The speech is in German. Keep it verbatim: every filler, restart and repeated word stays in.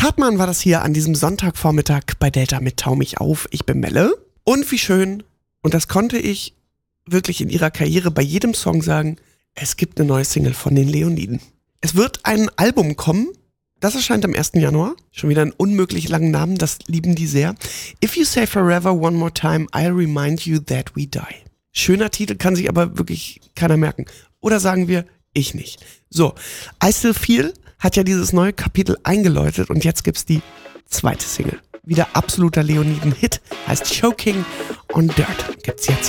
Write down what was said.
Hartmann war das hier an diesem Sonntagvormittag bei Delta mit Tau mich auf. Ich bin Melle. Und wie schön, und das konnte ich wirklich in ihrer Karriere bei jedem Song sagen, es gibt eine neue Single von den Leoniden. Es wird ein Album kommen, das erscheint am ersten Januar. Schon wieder einen unmöglich langen Namen, das lieben die sehr. If you say forever one more time, I'll remind you that we die. Schöner Titel, kann sich aber wirklich keiner merken. Oder sagen wir, ich nicht. So, I Still Feel hat ja dieses neue Kapitel eingeläutet und jetzt gibt's die zweite Single. Wieder absoluter Leoniden-Hit, heißt Choking on Dirt. Gibt's jetzt.